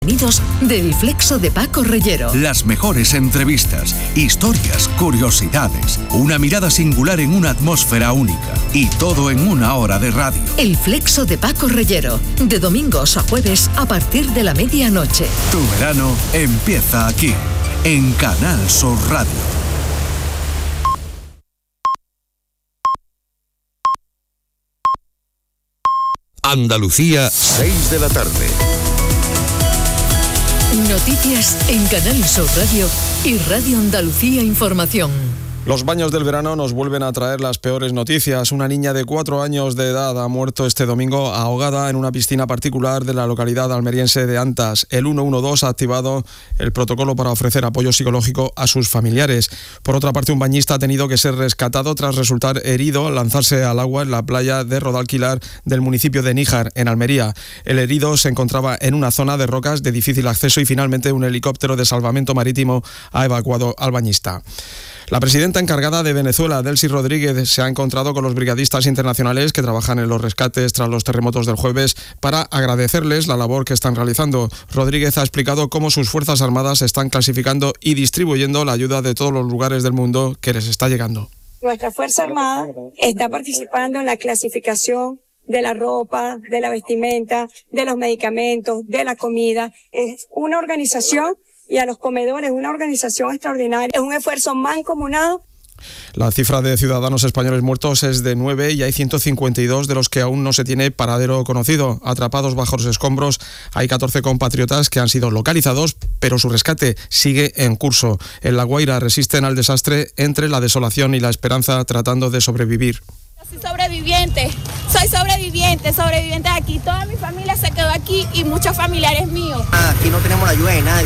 Contenidos del Flexo de Paco Reyero. Las mejores entrevistas, historias, curiosidades, una mirada singular en una atmósfera única y todo en una hora de radio. El Flexo de Paco Reyero, de domingos a jueves a partir de la medianoche. Tu verano empieza aquí, en Canal Sur Radio. Andalucía, 6 de la tarde. Noticias en Canal Sur Radio y Radio Andalucía Información. Los baños del verano nos vuelven a traer las peores noticias. Una niña de 4 años de edad ha muerto este domingo ahogada en una piscina particular de la localidad almeriense de Antas. El 112 ha activado el protocolo para ofrecer apoyo psicológico a sus familiares. Por otra parte, un bañista ha tenido que ser rescatado tras resultar herido al lanzarse al agua en la playa de Rodalquilar del municipio de Níjar, en Almería. El herido se encontraba en una zona de rocas de difícil acceso y finalmente un helicóptero de salvamento marítimo ha evacuado al bañista. La presidenta encargada de Venezuela, Delcy Rodríguez, se ha encontrado con los brigadistas internacionales que trabajan en los rescates tras los terremotos del jueves para agradecerles la labor que están realizando. Rodríguez ha explicado cómo sus Fuerzas Armadas están clasificando y distribuyendo la ayuda de todos los lugares del mundo que les está llegando. Nuestra Fuerza Armada está participando en la clasificación de la ropa, de la vestimenta, de los medicamentos, de la comida. Es una organización y a los comedores, una organización extraordinaria. Es un esfuerzo mancomunado. La cifra de ciudadanos españoles muertos es de 9 y hay 152 de los que aún no se tiene paradero conocido. Atrapados bajo los escombros hay 14 compatriotas que han sido localizados, pero su rescate sigue en curso. En La Guaira resisten al desastre entre la desolación y la esperanza, tratando de sobrevivir. Soy sobreviviente aquí. Toda mi familia se quedó aquí y muchos familiares míos. Aquí no tenemos la ayuda de nadie,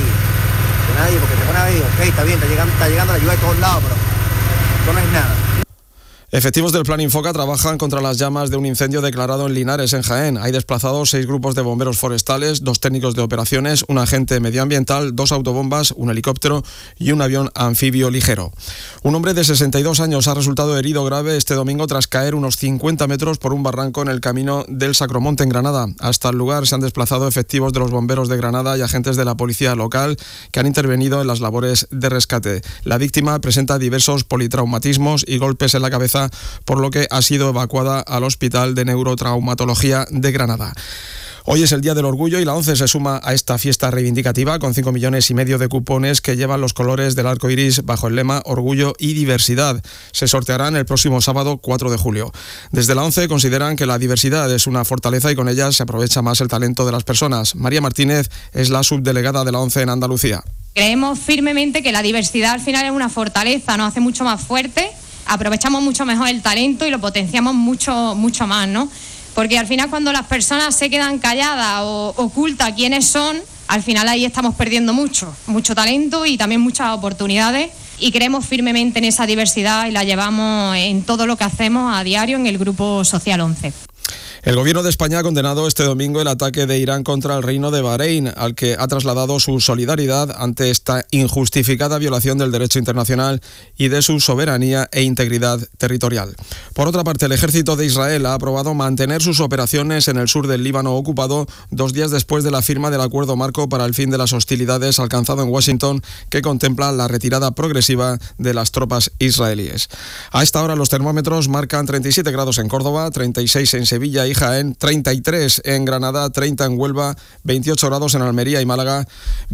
porque te pone a ver, ok, está bien, está llegando la ayuda de todos lados, pero esto no es nada. Efectivos del Plan Infoca trabajan contra las llamas de un incendio declarado en Linares, en Jaén. Hay desplazados 6 grupos de bomberos forestales, 2 técnicos de operaciones, un agente medioambiental, 2 autobombas, un helicóptero y un avión anfibio ligero. Un hombre de 62 años ha resultado herido grave este domingo tras caer unos 50 metros por un barranco en el camino del Sacromonte, en Granada. Hasta el lugar se han desplazado efectivos de los bomberos de Granada y agentes de la policía local que han intervenido en las labores de rescate. La víctima presenta diversos politraumatismos y golpes en la cabeza, por lo que ha sido evacuada al Hospital de Neurotraumatología de Granada. Hoy es el Día del Orgullo y la ONCE se suma a esta fiesta reivindicativa con 5,5 millones de cupones que llevan los colores del arco iris bajo el lema Orgullo y Diversidad. Se sortearán el próximo sábado 4 de julio. Desde la ONCE consideran que la diversidad es una fortaleza y con ella se aprovecha más el talento de las personas. María Martínez es la subdelegada de la ONCE en Andalucía. Creemos firmemente que la diversidad al final es una fortaleza, nos hace mucho más fuertes. Aprovechamos mucho mejor el talento y lo potenciamos mucho más, ¿no? Porque al final cuando las personas se quedan calladas o ocultas quiénes son, al final ahí estamos perdiendo mucho talento y también muchas oportunidades, y creemos firmemente en esa diversidad y la llevamos en todo lo que hacemos a diario en el Grupo Social 11. El gobierno de España ha condenado este domingo el ataque de Irán contra el Reino de Bahrein, al que ha trasladado su solidaridad ante esta injustificada violación del derecho internacional y de su soberanía e integridad territorial. Por otra parte, el ejército de Israel ha aprobado mantener sus operaciones en el sur del Líbano ocupado 2 días después de la firma del acuerdo marco para el fin de las hostilidades alcanzado en Washington, que contempla la retirada progresiva de las tropas israelíes. A esta hora los termómetros marcan 37 grados en Córdoba, 36 en Sevilla y Jaén, 33 en Granada, 30 en Huelva, 28 grados en Almería y Málaga,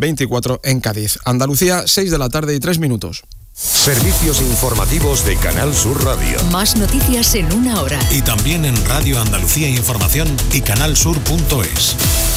24 en Cádiz. Andalucía, 6 de la tarde y 3 minutos. Servicios informativos de Canal Sur Radio. Más noticias en una hora. Y también en Radio Andalucía Información y canalsur.es.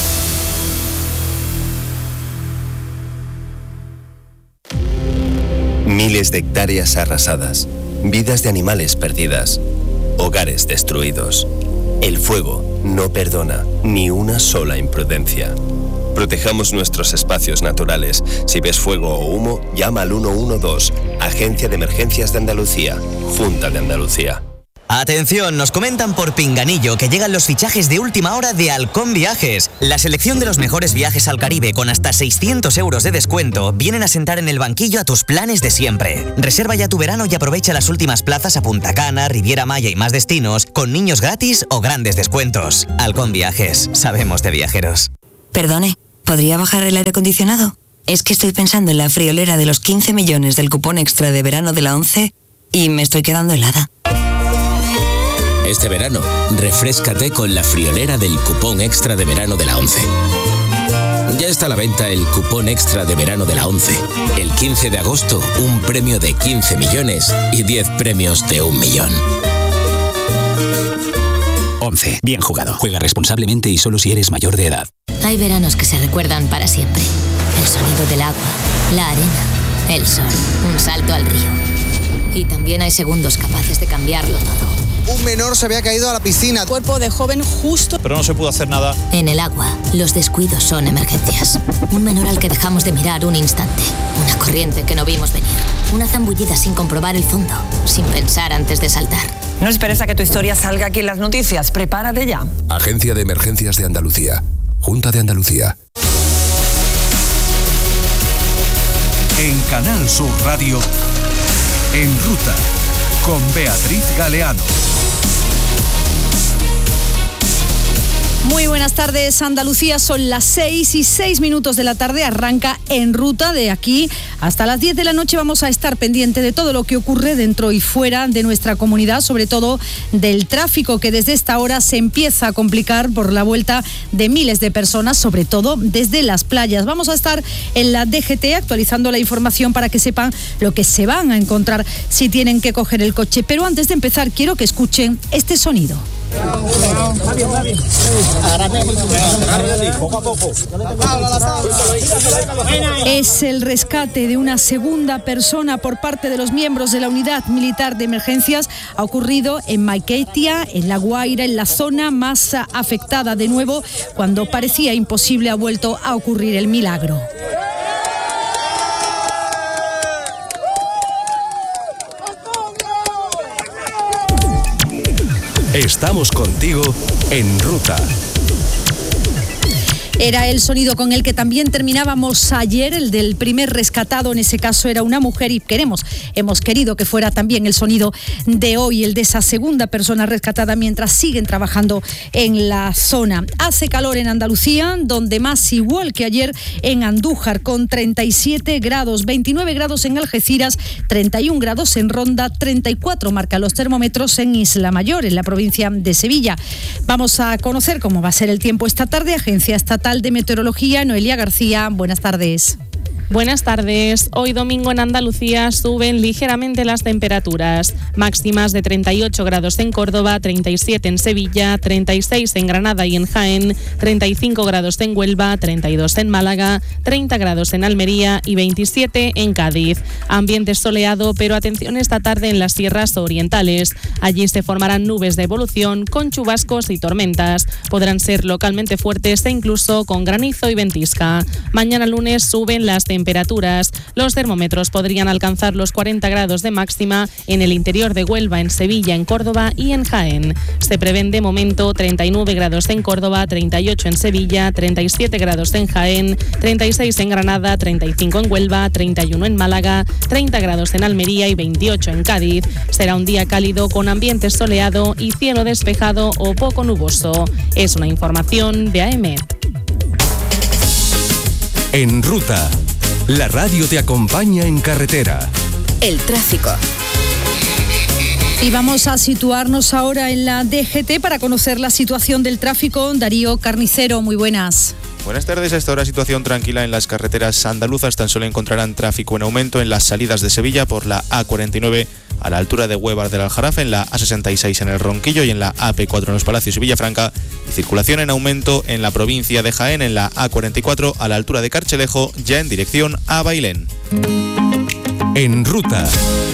Miles de hectáreas arrasadas, vidas de animales perdidas, hogares destruidos. El fuego no perdona ni una sola imprudencia. Protejamos nuestros espacios naturales. Si ves fuego o humo, llama al 112, Agencia de Emergencias de Andalucía, Junta de Andalucía. Atención, nos comentan por Pinganillo que llegan los fichajes de última hora de Halcón Viajes. La selección de los mejores viajes al Caribe con hasta 600 euros de descuento vienen a sentar en el banquillo a tus planes de siempre. Reserva ya tu verano y aprovecha las últimas plazas a Punta Cana, Riviera Maya y más destinos con niños gratis o grandes descuentos. Halcón Viajes, sabemos de viajeros. Perdone, ¿podría bajar el aire acondicionado? Es que estoy pensando en la friolera de los 15 millones del cupón extra de verano de la ONCE y me estoy quedando helada. Este verano, refréscate con la friolera del cupón extra de verano de la ONCE. Ya está a la venta el cupón extra de verano de la ONCE. El 15 de agosto, un premio de 15 millones y 10 premios de 1 millón. ONCE. Bien jugado. Juega responsablemente y solo si eres mayor de edad. Hay veranos que se recuerdan para siempre. El sonido del agua, la arena, el sol, un salto al río. Y también hay segundos capaces de cambiarlo todo. Un menor se había caído a la piscina. Cuerpo de joven justo. Pero no se pudo hacer nada. En el agua, los descuidos son emergencias. Un menor al que dejamos de mirar un instante. Una corriente que no vimos venir. Una zambullida sin comprobar el fondo. Sin pensar antes de saltar. No esperes a que tu historia salga aquí en las noticias. Prepárate ya. Agencia de Emergencias de Andalucía. Junta de Andalucía. En Canal Sur Radio, En Ruta, con Beatriz Galeano. Muy buenas tardes, Andalucía. Son las 6:06 de la tarde. Arranca En Ruta. De aquí hasta las 10 de la noche vamos a estar pendientes de todo lo que ocurre dentro y fuera de nuestra comunidad, sobre todo del tráfico que desde esta hora se empieza a complicar por la vuelta de miles de personas, sobre todo desde las playas. Vamos a estar en la DGT actualizando la información para que sepan lo que se van a encontrar si tienen que coger el coche. Pero antes de empezar, quiero que escuchen este sonido. Es el rescate de una segunda persona por parte de los miembros de la Unidad Militar de Emergencias. Ha ocurrido en Maiquetía, en La Guaira, en la zona más afectada. De nuevo, cuando parecía imposible, ha vuelto a ocurrir el milagro. Estamos contigo en Ruta. Era el sonido con el que también terminábamos ayer, el del primer rescatado. En ese caso era una mujer y hemos querido que fuera también el sonido de hoy, el de esa segunda persona rescatada mientras siguen trabajando en la zona. Hace calor en Andalucía, donde más igual que ayer en Andújar, con 37 grados, 29 grados en Algeciras, 31 grados en Ronda, 34 marca los termómetros en Isla Mayor, en la provincia de Sevilla. Vamos a conocer cómo va a ser el tiempo esta tarde. Agencia Estatal de Meteorología, Noelia García, buenas tardes. Buenas tardes. Hoy domingo en Andalucía suben ligeramente las temperaturas. Máximas de 38 grados en Córdoba, 37 en Sevilla, 36 en Granada y en Jaén, 35 grados en Huelva, 32 en Málaga, 30 grados en Almería y 27 en Cádiz. Ambiente soleado, pero atención esta tarde en las sierras orientales. Allí se formarán nubes de evolución con chubascos y tormentas. Podrán ser localmente fuertes e incluso con granizo y ventisca. Mañana lunes suben las temperaturas. Los termómetros podrían alcanzar los 40 grados de máxima en el interior de Huelva, en Sevilla, en Córdoba y en Jaén. Se prevén de momento 39 grados en Córdoba, 38 en Sevilla, 37 grados en Jaén, 36 en Granada, 35 en Huelva, 31 en Málaga, 30 grados en Almería y 28 en Cádiz. Será un día cálido con ambiente soleado y cielo despejado o poco nuboso. Es una información de AM. En Ruta. La radio te acompaña en carretera. El tráfico. Y vamos a situarnos ahora en la DGT para conocer la situación del tráfico. Darío Carnicero, muy buenas. Buenas tardes. A esta hora situación tranquila en las carreteras andaluzas. Tan solo encontrarán tráfico en aumento en las salidas de Sevilla por la A49 a la altura de Huevar del Aljarafe, en la A66 en el Ronquillo y en la AP4 en los Palacios y Villafranca. Y circulación en aumento en la provincia de Jaén en la A44 a la altura de Carchelejo, ya en dirección a Bailén. En Ruta.